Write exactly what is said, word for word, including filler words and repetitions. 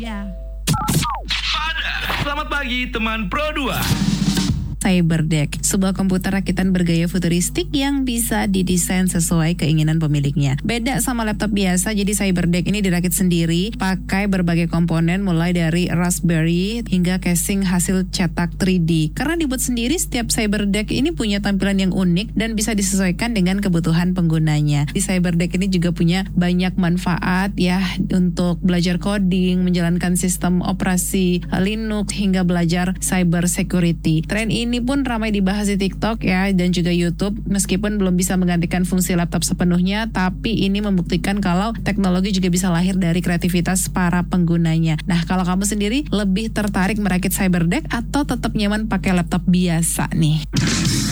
Ya. Selamat pagi teman Pro dua. CyberDeck, sebuah komputer rakitan bergaya futuristik yang bisa didesain sesuai keinginan pemiliknya. Beda sama laptop biasa, jadi CyberDeck ini dirakit sendiri, pakai berbagai komponen mulai dari Raspberry hingga casing hasil cetak tiga D. Karena dibuat sendiri, setiap CyberDeck ini punya tampilan yang unik dan bisa disesuaikan dengan kebutuhan penggunanya. Di CyberDeck ini juga punya banyak manfaat ya untuk belajar coding, menjalankan sistem operasi Linux hingga belajar cyber security. Tren ini Ini pun ramai dibahas di TikTok ya dan juga YouTube. Meskipun belum bisa menggantikan fungsi laptop sepenuhnya, tapi ini membuktikan kalau teknologi juga bisa lahir dari kreativitas para penggunanya. Nah, kalau kamu sendiri lebih tertarik merakit CyberDeck atau tetap nyaman pakai laptop biasa nih?